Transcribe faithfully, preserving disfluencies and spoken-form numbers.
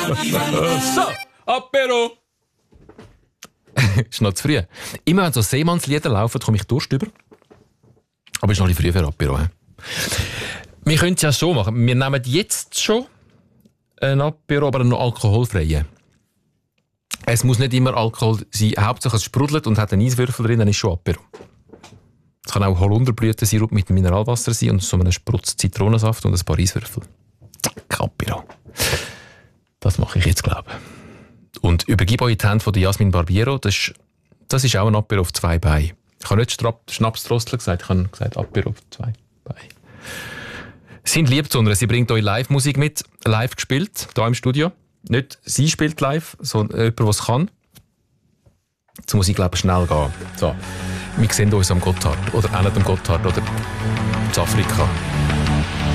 So, Apero! Ist noch zu früh. Immer wenn so Seemannslieder laufen, komme ich Durst über. Aber ist noch ein bisschen früh für Apero. He? Wir können es ja so machen. Wir nehmen jetzt schon ein Apero, aber noch alkoholfreie. Es muss nicht immer Alkohol sein. Hauptsache es sprudelt und hat einen Eiswürfel drin, dann ist schon Apero. Es kann auch Holunderblütensirup mit Mineralwasser sein und so einen Sprutz Zitronensaft und ein paar Eiswürfel. Zack, Apero. Das mache ich jetzt, glaube ich. Und übergebe euch die Hände von der Jasmin Barbiero. Das ist, das ist auch ein Apero auf zwei Beinen. Ich habe nicht Schnapsdrossel gesagt, ich habe gesagt Apero auf zwei Beinen. Sie sind lieb zu uns. Sie bringt euch Live-Musik mit, live gespielt, hier im Studio. Nicht sie spielt live, sondern jemand, der es kann. Jetzt muss ich, glaube ich, schnell gehen. So. Wir sehen uns am Gotthard. Oder auch nicht am Gotthard. Oder in Afrika.